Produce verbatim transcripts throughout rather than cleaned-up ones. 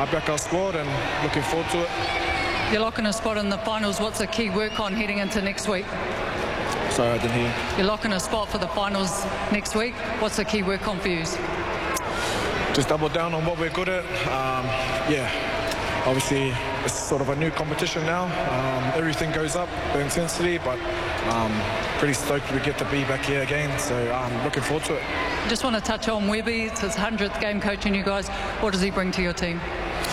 I back our squad and looking forward to it. You're locking a spot in the finals. What's the key work on heading into next week? Sorry, I didn't hear. You're locking a spot for the finals next week. What's the key work on for you? Just double down on what we're good at. Um, yeah, obviously it's sort of a new competition now. Um, everything goes up, the intensity, but um, pretty stoked we get to be back here again. So I'm looking forward to it. Just want to touch on Webby. It's his hundredth game coaching you guys. What does he bring to your team?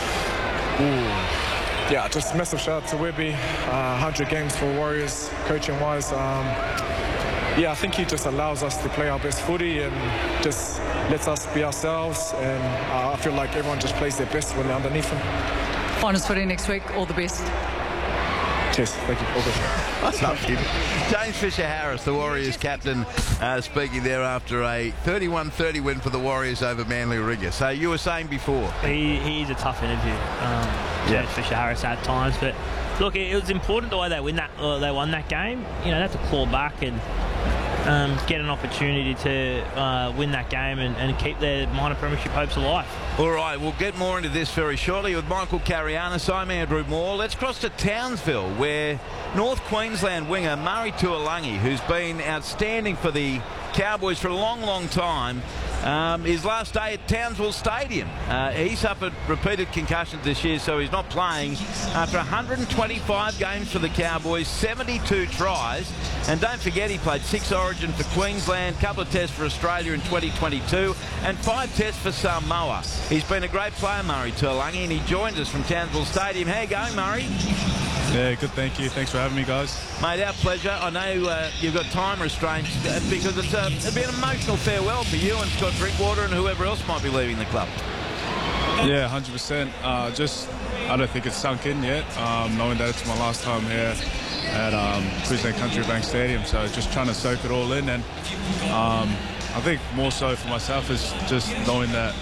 Ooh. Yeah, just massive shout out to Webby. Uh, one hundred games for Warriors, coaching-wise. Um, yeah, I think he just allows us to play our best footy and just lets us be ourselves. And uh, I feel like everyone just plays their best when they're underneath him. Finals footy next week. All the best. Cheers. Thank you. All good. I love him. James Fisher-Harris, the Warriors captain, uh, speaking there after a thirty-one thirty win for the Warriors over Manly Warringah. So you were saying before. He, he's a tough interview, um, James yeah. Fisher-Harris at times. But look, it, it was important the way they win that. Uh, they won that game. You know, they have to claw back and um, get an opportunity to uh, win that game and, and keep their minor premiership hopes alive. All right, we'll get more into this very shortly with Michael Carianis. I'm Andrew Moore. Let's cross to Townsville, where North Queensland winger Murray Tuilagi, who's been outstanding for the Cowboys for a long, long time, um, his last day at Townsville Stadium. Uh, he suffered repeated concussions this year, so he's not playing after one hundred twenty-five games for the Cowboys, seventy-two tries. And don't forget, he played six Origin for Queensland, a couple of tests for Australia in twenty twenty-two, and five tests for Samoa. He's been a great player, Murray Tuilagi, and he joins us from Townsville Stadium. How you going, Murray? Yeah, good, thank you. Thanks for having me, guys. Mate, our pleasure. I know uh, you've got time restraints because it's uh, it'll be an emotional farewell for you and Scott Drinkwater and whoever else might be leaving the club. Yeah, one hundred percent. Uh, just, I don't think it's sunk in yet, um, knowing that it's my last time here at um, Queensland Country Bank Stadium. So just trying to soak it all in. And um, I think more so for myself is just knowing that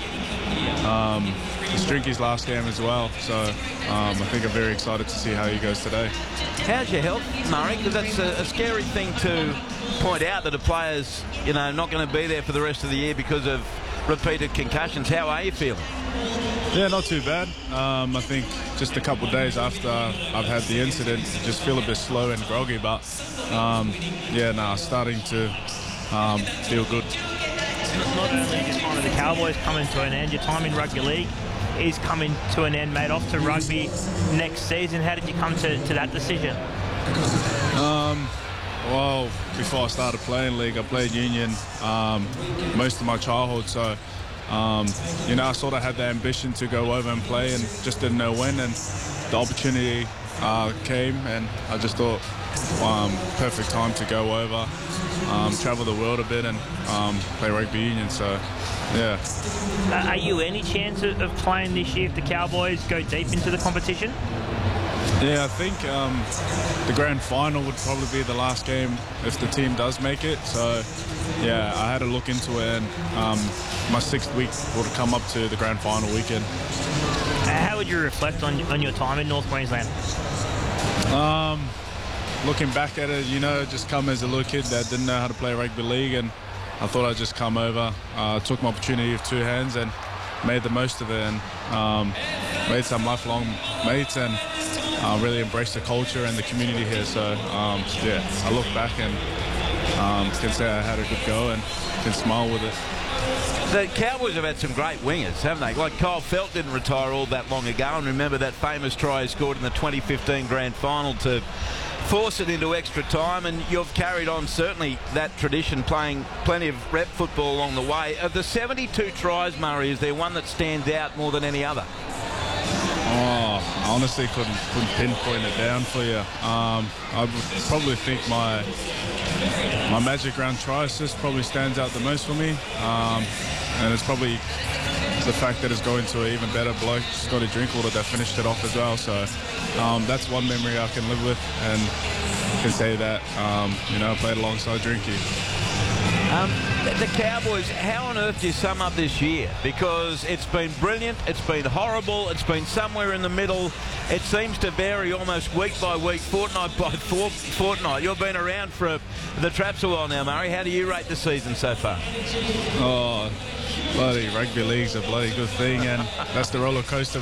um, it's Drinky's last game as well. So um, I think I'm very excited to see how he goes today. How's your health, Murray? Because that's a, a scary thing to point out, that a player's, you know, not going to be there for the rest of the year because of repeated concussions. How are you feeling? Yeah, not too bad. Um, I think just a couple of days after I've had the incident, just feel a bit slow and groggy. But um, yeah, no, starting to um, feel good. Not only is your time with the Cowboys coming to an end, your time in rugby league is coming to an end, mate. Off to rugby next season. How did you come to, to that decision? Um, well, before I started playing league, I played union um, most of my childhood. So, um, you know, I sort of had the ambition to go over and play and just didn't know when. And the opportunity uh, came and I just thought, um, perfect time to go over, um, travel the world a bit and um, play rugby union. So, yeah. Uh, are you any chance of, of playing this year if the Cowboys go deep into the competition? Yeah, I think um, the grand final would probably be the last game if the team does make it. So, yeah, I had to look into it, and um, my sixth week would come up to the grand final weekend. How would you reflect on, on your time in North Queensland? Um, looking back at it, you know, just come as a little kid that didn't know how to play rugby league, and I thought I'd just come over, uh, took my opportunity with two hands and made the most of it, and um, made some lifelong mates and uh, really embraced the culture and the community here. So, um, yeah, I look back and um, can say I had a good go and can smile with it. The Cowboys have had some great wingers, haven't they? Like Kyle Felt didn't retire all that long ago, and remember that famous try he scored in the twenty fifteen grand final to force it into extra time, and you've carried on certainly that tradition, playing plenty of rep football along the way. Of the seventy-two tries, Murray, is there one that stands out more than any other? Oh, I honestly couldn't, couldn't pinpoint it down for you. Um, I would probably think my my Magic Round try assist probably stands out the most for me, um, and it's probably the fact that it's going to an even better bloke, Scotty Drinkwater, that finished it off as well. So um, that's one memory I can live with, and can say that um, you know, I played alongside Drinky. Um, the Cowboys, how on earth do you sum up this year? Because it's been brilliant, it's been horrible, it's been somewhere in the middle. It seems to vary almost week by week, fortnight by for fortnight. You've been around for a, the traps a while now, Murray. How do you rate the season so far? Oh, bloody rugby league's a bloody good thing, and that's the roller coaster